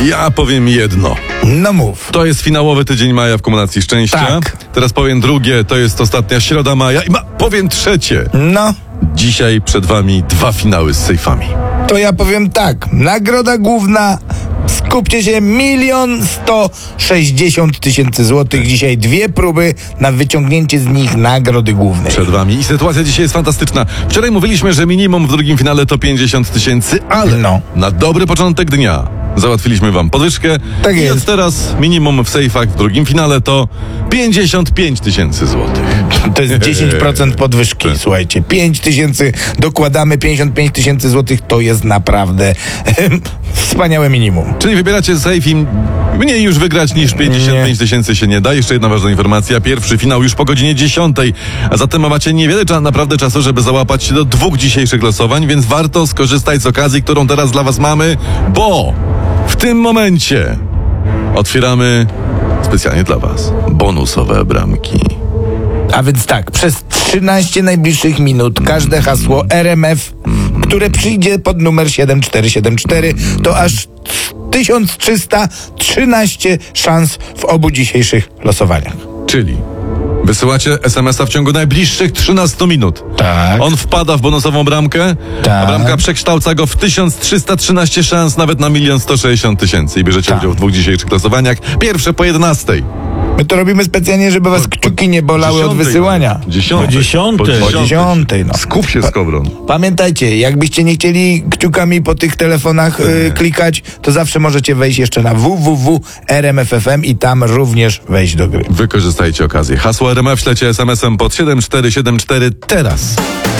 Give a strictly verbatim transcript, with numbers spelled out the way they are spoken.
Ja powiem jedno. No mów. To jest finałowy tydzień maja w kumulacji szczęścia. Tak. Teraz powiem drugie, to jest ostatnia środa maja. I ma, powiem trzecie. No, Dzisiaj przed wami dwa finały z sejfami. to ja powiem tak. Nagroda główna, skupcie się, milion sto sześćdziesiąt tysięcy złotych. Dzisiaj dwie próby na wyciągnięcie z nich nagrody głównej. Przed wami. I sytuacja dzisiaj jest fantastyczna. Wczoraj mówiliśmy, że minimum w drugim finale to pięćdziesiąt tysięcy, ale No. na dobry początek dnia załatwiliśmy wam podwyżkę. Tak I jest. od teraz minimum w sejfach w drugim finale to pięćdziesiąt pięć tysięcy złotych. To jest dziesięć procent podwyżki, słuchajcie. pięć tysięcy dokładamy, pięćdziesiąt pięć tysięcy złotych to jest naprawdę wspaniałe minimum. Czyli wybieracie sejf i mniej już wygrać niż pięćdziesiąt pięć tysięcy się nie da. Jeszcze jedna ważna informacja. Pierwszy finał już po godzinie dziesiątej, a zatem macie niewiele cza- naprawdę czasu, żeby załapać się do dwóch dzisiejszych losowań, więc warto skorzystać z okazji, którą teraz dla was mamy, bo w tym momencie otwieramy specjalnie dla was bonusowe bramki. A więc tak, przez trzynaście najbliższych minut każde hasło R M F, które przyjdzie pod numer siedem cztery siedem cztery, to aż tysiąc trzysta trzynaście szans w obu dzisiejszych losowaniach. Czyli wysyłacie es em es a w ciągu najbliższych trzynastu minut. Tak. On wpada w bonusową bramkę, Tak. a bramka przekształca go w tysiąc trzysta trzynaście szans, nawet na milion sto sześćdziesiąt tysięcy. I bierzecie Tak. udział w dwóch dzisiejszych losowaniach. Pierwsze po jedenastej. My to robimy specjalnie, żeby was kciuki nie bolały od wysyłania. Dziesiątej. Po dziesiątej. Po Po dziesiątej, no. Skup się, Skowron. Pamiętajcie, jakbyście nie chcieli kciukami po tych telefonach y, klikać, to zawsze możecie wejść jeszcze na w w w kropka r m f kropka f m i tam również wejść do gry. Wykorzystajcie okazję. Hasło R M F ślecie es em esem pod siedem cztery siedem cztery teraz.